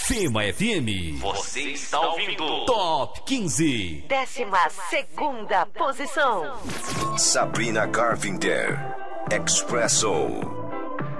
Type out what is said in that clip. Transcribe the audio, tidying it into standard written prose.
Fema FM. Você está ouvindo Top 15. 12ª posição. Sabrina Carpenter, Expresso.